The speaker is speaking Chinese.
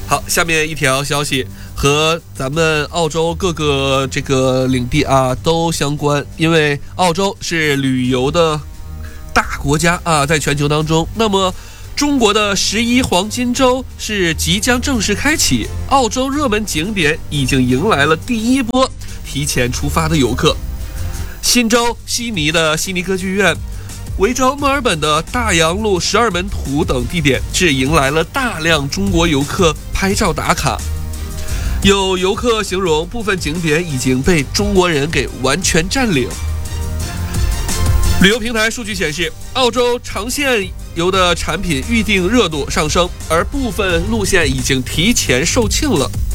好，下面一条消息和咱们澳洲各个这个领地都相关，因为澳洲是旅游的大国家在全球当中。那么中国的11黄金周是即将正式开启，澳洲热门景点已经迎来了第一波提前出发的游客。新州、悉尼的悉尼歌剧院、维州、墨尔本的大洋路、十二门徒等地点是迎来了大量中国游客拍照打卡。有游客形容部分景点已经被中国人给完全占领。旅游平台数据显示，澳洲长线游的产品预订热度上升，而部分路线已经提前售罄了。